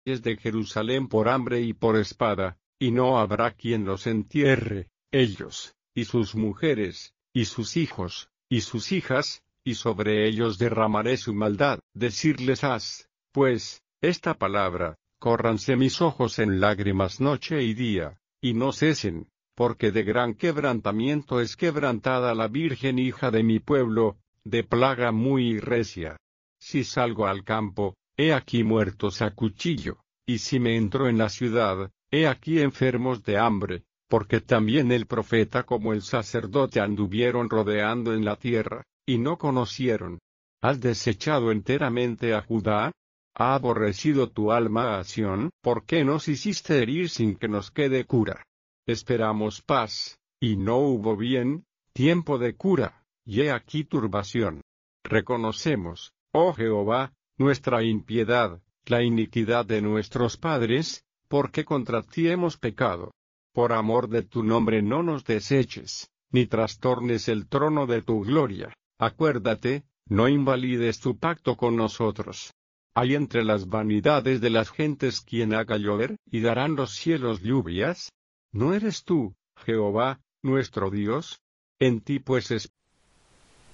de Jerusalén por hambre y por espada, y no habrá quien los entierre, ellos, y sus mujeres, y sus hijos, y sus hijas, y sobre ellos derramaré su maldad. Decirles has, pues, esta palabra, córranse mis ojos en lágrimas noche y día, y no cesen, porque de gran quebrantamiento es quebrantada la Virgen hija de mi pueblo, de plaga muy recia. Si salgo al campo, he aquí muertos a cuchillo, y si me entro en la ciudad, he aquí enfermos de hambre, porque también el profeta como el sacerdote anduvieron rodeando en la tierra, y no conocieron. ¿Has desechado enteramente a Judá? ¿Ha aborrecido tu alma a Sión? ¿Por qué nos hiciste herir sin que nos quede cura? Esperamos paz, y no hubo bien, tiempo de cura, y he aquí turbación. Reconocemos, oh Jehová, nuestra impiedad, la iniquidad de nuestros padres, porque contra ti hemos pecado. Por amor de tu nombre no nos deseches, ni trastornes el trono de tu gloria. Acuérdate, no invalides tu pacto con nosotros. ¿Hay entre las vanidades de las gentes quien haga llover, y darán los cielos lluvias? ¿No eres tú, Jehová, nuestro Dios? En ti pues